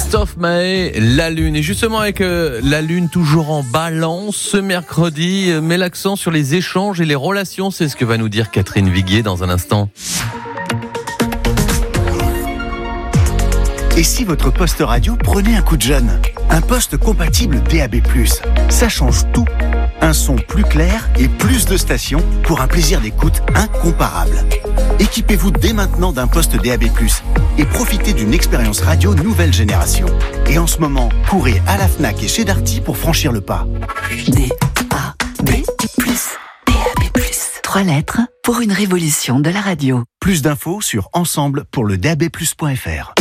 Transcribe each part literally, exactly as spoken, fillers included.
Christophe Maé, la Lune. Et justement avec euh, la Lune toujours en balance, ce mercredi euh, met l'accent sur les échanges et les relations. C'est ce que va nous dire Catherine Viguier dans un instant. Et si votre poste radio prenait un coup de jeune ? Un poste compatible D A B plus, ça change tout. Un son plus clair et plus de stations pour un plaisir d'écoute incomparable. Équipez-vous dès maintenant d'un poste D A B plus et profitez d'une expérience radio nouvelle génération. Et en ce moment, courez à la Fnac et chez Darty pour franchir le pas. D A B plus, D A B plus. Trois lettres pour une révolution de la radio. Plus d'infos sur ensemble pour le D A B plus point F R.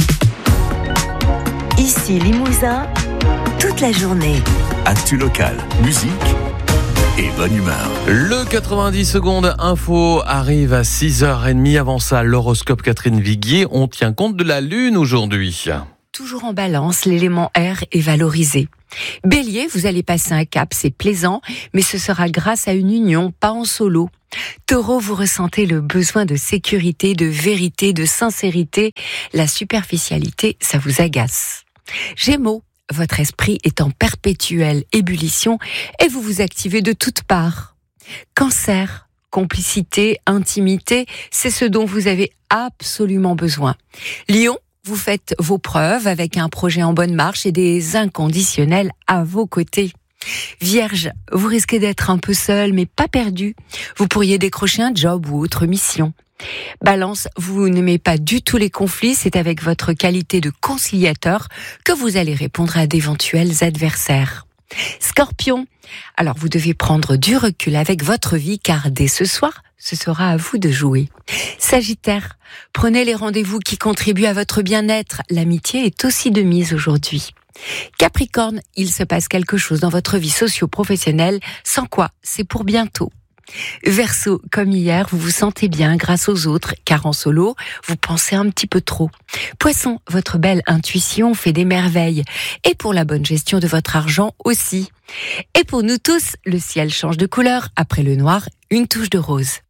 Ici Limousin, toute la journée. Actu local, musique et bonne humeur. Le quatre-vingt-dix secondes info arrive à six heures trente. Avant ça, l'horoscope Catherine Viguier. On tient compte de la Lune aujourd'hui. Toujours en balance, l'élément air est valorisé. Bélier, vous allez passer un cap, c'est plaisant, mais ce sera grâce à une union, pas en solo. Taureau, vous ressentez le besoin de sécurité, de vérité, de sincérité. La superficialité, ça vous agace. Gémeaux, votre esprit est en perpétuelle ébullition et vous vous activez de toutes parts. Cancer, complicité, intimité, c'est ce dont vous avez absolument besoin. Lion, vous faites vos preuves avec un projet en bonne marche et des inconditionnels à vos côtés. Vierge, vous risquez d'être un peu seul mais pas perdu. Vous pourriez décrocher un job ou autre mission. Balance, vous n'aimez pas du tout les conflits, c'est avec votre qualité de conciliateur que vous allez répondre à d'éventuels adversaires. Scorpion, alors vous devez prendre du recul avec votre vie car dès ce soir, ce sera à vous de jouer. Sagittaire, prenez les rendez-vous qui contribuent à votre bien-être, l'amitié est aussi de mise aujourd'hui. Capricorne, il se passe quelque chose dans votre vie socio-professionnelle, sans quoi c'est pour bientôt. Verseau, comme hier, vous vous sentez bien grâce aux autres, car en solo, vous pensez un petit peu trop. Poisson, votre belle intuition fait des merveilles. Et pour la bonne gestion de votre argent aussi. Et pour nous tous, le ciel change de couleur. Après le noir, une touche de rose.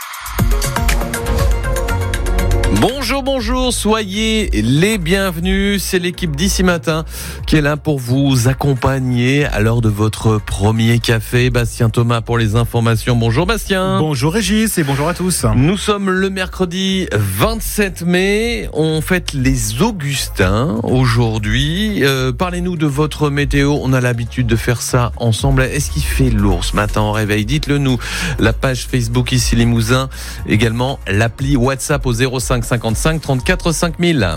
Bonjour, bonjour, soyez les bienvenus. C'est l'équipe d'ici matin qui est là pour vous accompagner à l'heure de votre premier café. Bastien Thomas pour les informations. Bonjour Bastien. Bonjour Régis et bonjour à tous. Nous sommes le mercredi vingt-sept mai. On fête les Augustins aujourd'hui. Euh, parlez-nous de votre météo. On a l'habitude de faire ça ensemble. Est-ce qu'il fait lourd ce matin au réveil ? Dites-le nous. La page Facebook ici Limousin. Également l'appli WhatsApp au zéro cinq cinquante-cinq trente-quatre cinq mille.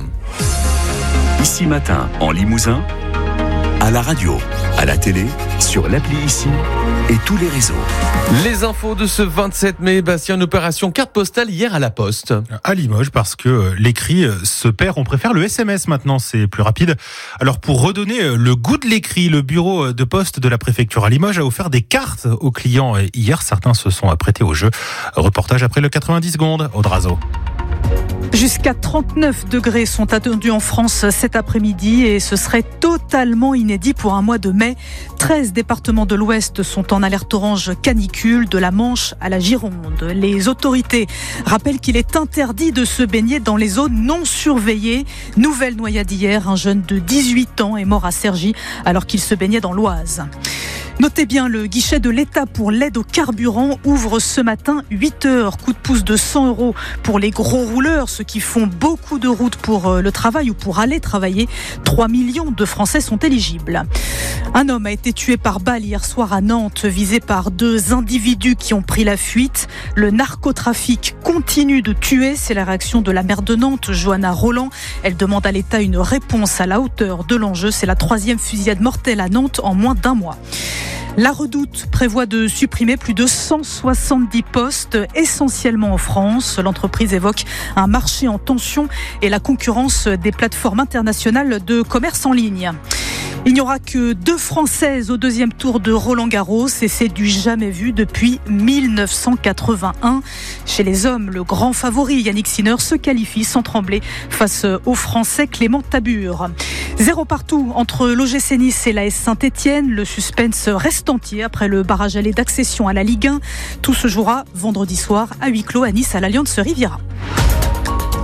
Ici matin en Limousin, à la radio, à la télé, sur l'appli Ici et tous les réseaux. Les infos de ce vingt-sept mai, Bastien, une opération carte postale hier à la Poste. À Limoges, parce que l'écrit se perd, on préfère le S M S maintenant, c'est plus rapide. Alors pour redonner le goût de l'écrit, le bureau de poste de la préfecture à Limoges a offert des cartes aux clients. Hier, certains se sont prêtés au jeu. Reportage après le quatre-vingt-dix secondes, Audrazo. Jusqu'à trente-neuf degrés sont attendus en France cet après-midi et ce serait totalement inédit pour un mois de mai. treize départements de l'Ouest sont en alerte orange canicule, de la Manche à la Gironde. Les autorités rappellent qu'il est interdit de se baigner dans les zones non surveillées. Nouvelle noyade hier, un jeune de dix-huit ans est mort à Cergy alors qu'il se baignait dans l'Oise. Notez bien, le guichet de l'État pour l'aide au carburant ouvre ce matin huit heures. Coup de pouce de cent euros pour les gros rouleurs, ceux qui font beaucoup de routes pour le travail ou pour aller travailler. trois millions de Français sont éligibles. Un homme a été tué par balle hier soir à Nantes, visé par deux individus qui ont pris la fuite. Le narcotrafic continue de tuer, c'est la réaction de la maire de Nantes, Johanna Roland. Elle demande à l'État une réponse à la hauteur de l'enjeu. C'est la troisième fusillade mortelle à Nantes en moins d'un mois. La Redoute prévoit de supprimer plus de cent soixante-dix postes, essentiellement en France. L'entreprise évoque un marché en tension et la concurrence des plateformes internationales de commerce en ligne. Il n'y aura que deux Françaises au deuxième tour de Roland-Garros et c'est du jamais vu depuis mille neuf cent quatre-vingt-un. Chez les hommes, le grand favori Yannick Sinner se qualifie sans trembler face au Français Clément Tabure. Zéro partout entre l'O G C Nice et l'A S Saint-Etienne. Le suspense reste entier après le barrage aller d'accession à la Ligue un. Tout se jouera vendredi soir à huis clos à Nice à l'Allianz Riviera.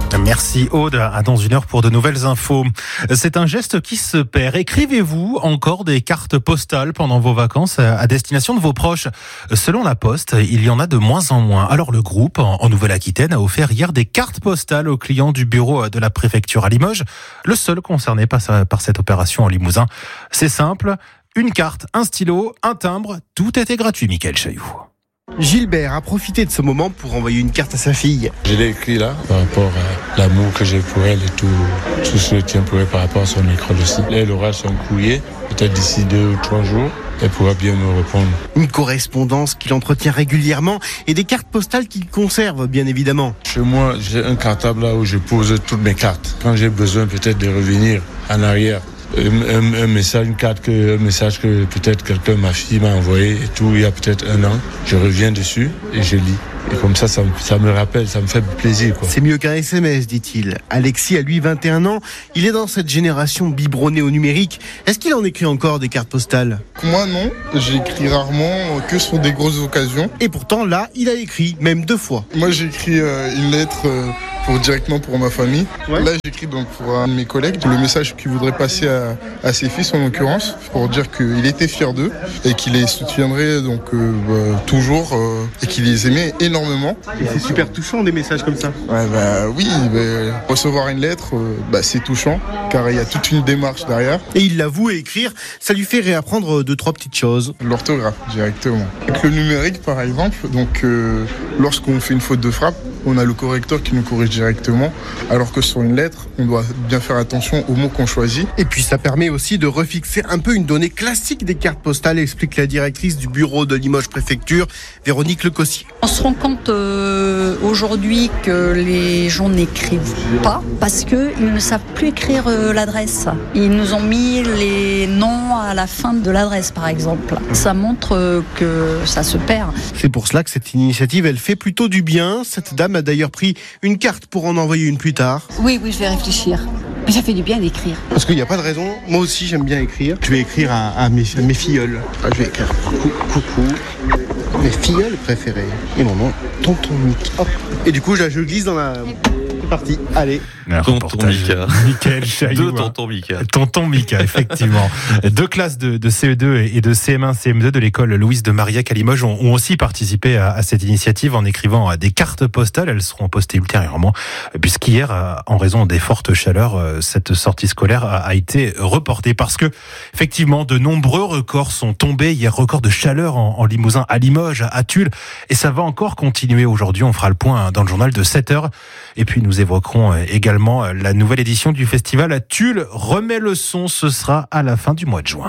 Merci Aude, à dans une heure pour de nouvelles infos. C'est un geste qui se perd. Écrivez-vous encore des cartes postales pendant vos vacances à destination de vos proches? Selon la Poste, il y en a de moins en moins. Alors le groupe, en Nouvelle-Aquitaine, a offert hier des cartes postales aux clients du bureau de la préfecture à Limoges, le seul concerné par cette opération en Limousin. C'est simple, une carte, un stylo, un timbre, tout était gratuit, Michael Chailloux. Gilbert a profité de ce moment pour envoyer une carte à sa fille. Je l'ai écrit là, par rapport à l'amour que j'ai pour elle et tout, tout ce que je tiens pour elle par rapport à son école aussi. Là, elle aura son courrier, peut-être d'ici deux ou trois jours, elle pourra bien me répondre. Une correspondance qu'il entretient régulièrement et des cartes postales qu'il conserve, bien évidemment. Chez moi, j'ai un cartable là où je pose toutes mes cartes. Quand j'ai besoin peut-être de revenir en arrière, Un, un, un message, une carte, que, un message que peut-être quelqu'un, ma fille m'a envoyé et tout, il y a peut-être un an. Je reviens dessus et je lis. Et comme ça, ça, ça me rappelle, ça me fait plaisir, quoi. C'est mieux qu'un S M S, dit-il. Alexis a lui vingt et un ans. Il est dans cette génération biberonnée au numérique. Est-ce qu'il en écrit encore des cartes postales? Moi, non. J'écris rarement, que sur des grosses occasions. Et pourtant, là, il a écrit, même deux fois. Moi, j'écris euh, une lettre euh, pour, directement pour ma famille. Ouais. Là, j'écris donc pour un de mes collègues le message qu'il voudrait passer à, à ses fils, en l'occurrence, pour dire qu'il était fier d'eux et qu'il les soutiendrait donc euh, bah, toujours euh, et qu'il les aimait énormément. Et c'est super touchant des messages comme ça. Ouais, bah oui, bah, recevoir une lettre, euh, bah, c'est touchant car il y a toute une démarche derrière. Et il l'avoue, et écrire, ça lui fait réapprendre deux trois petites choses. L'orthographe directement. Avec le numérique par exemple, donc euh, lorsqu'on fait une faute de frappe, on a le correcteur qui nous corrige directement, alors que sur une lettre, on doit bien faire attention aux mots qu'on choisit. Et puis ça permet aussi de refixer un peu une donnée classique des cartes postales, explique la directrice du bureau de Limoges Préfecture, Véronique Lecossier. On se rend compte euh, aujourd'hui que les gens n'écrivent pas parce qu'ils ne savent plus écrire euh, l'adresse. Ils nous ont mis les noms à la fin de l'adresse, par exemple. Ça montre euh, que ça se perd. C'est pour cela que cette initiative, elle fait plutôt du bien. Cette dame a d'ailleurs pris une carte pour en envoyer une plus tard. Oui, oui, je vais réfléchir. Mais ça fait du bien d'écrire. Parce qu'il n'y a pas de raison. Moi aussi, j'aime bien écrire. Je vais écrire à, à, mes, à mes filleuls. Ah, je vais écrire coucou, coucou. Mes filleuls préférés. Et mon nom, Tonton Mick. Hop. Et du coup, je, je glisse dans la... C'est parti, allez. Tonton Mika. Michael Chailloux. De Tonton Mika. Tonton Mika, effectivement. Deux classes de, de C E deux et de C M un, C M deux de l'école Louise de Marillac à Limoges ont, ont aussi participé à, à cette initiative en écrivant des cartes postales. Elles seront postées ultérieurement, puisqu'hier, en raison des fortes chaleurs, cette sortie scolaire a, a été reportée. Parce que, effectivement, de nombreux records sont tombés. Hier, record de chaleur en, en Limousin, à Limoges, à Tulle. Et ça va encore continuer aujourd'hui. On fera le point dans le journal de sept heures. Et puis, nous évoquerons également la nouvelle édition du festival à Tulle. Remet le son, ce sera à la fin du mois de juin.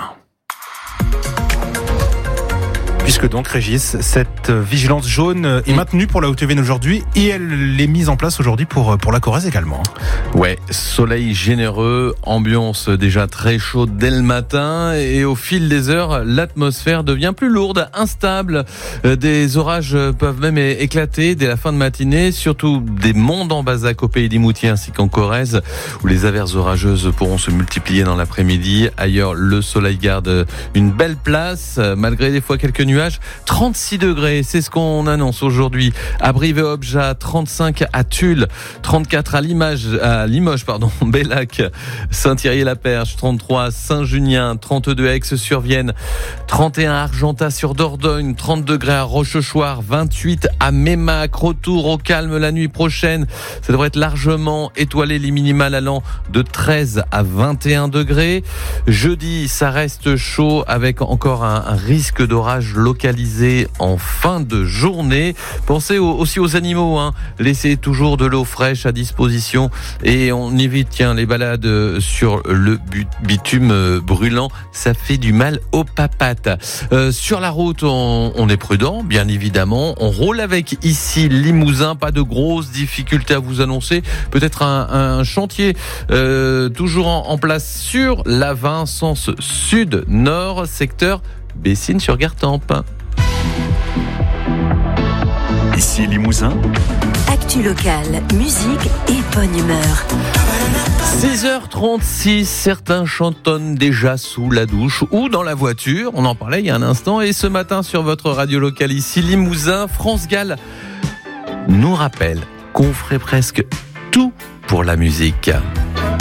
Puisque donc, Régis, cette vigilance jaune est maintenue pour la Haute-Vienne aujourd'hui et elle est mise en place aujourd'hui pour, pour la Corrèze également. Ouais, soleil généreux, ambiance déjà très chaude dès le matin et au fil des heures, l'atmosphère devient plus lourde, instable. Des orages peuvent même éclater dès la fin de matinée, surtout des monts en Bazac au Pays d'Imoutier ainsi qu'en Corrèze où les averses orageuses pourront se multiplier dans l'après-midi. Ailleurs, le soleil garde une belle place malgré des fois quelques nuages. trente-six degrés, c'est ce qu'on annonce aujourd'hui à Brive-et-Obja, trente-cinq à Tulle, trente-quatre à Limoges, à Limoges, pardon, Bellac, Saint-Thierry-la-Perche, trente-trois à Saint-Junien, trente-deux à Aix-sur-Vienne, trente et un à Argentat-sur-Dordogne, trente degrés à Rochechouart, vingt-huit à Mémac, retour au calme la nuit prochaine. Ça devrait être largement étoilé, les minimales allant de treize à vingt et un degrés. Jeudi, ça reste chaud avec encore un, un risque d'orage localisé en fin de journée. Pensez au, aussi aux animaux, hein. Laissez toujours de l'eau fraîche à disposition et on évite tiens, les balades sur le bitume brûlant. Ça fait du mal aux papates. Euh, sur la route, on, on est prudent, bien évidemment. On roule avec ici Limousin. Pas de grosses difficultés à vous annoncer. Peut-être un, un chantier euh, toujours en, en place sur l'A vingt, sens sud-nord, secteur Bessines sur Gartempe. Ici Limousin. Actu locale, musique et bonne humeur. six heures trente-six, certains chantonnent déjà sous la douche ou dans la voiture. On en parlait il y a un instant. Et ce matin sur votre radio locale ici Limousin, France Gall nous rappelle qu'on ferait presque tout pour la musique.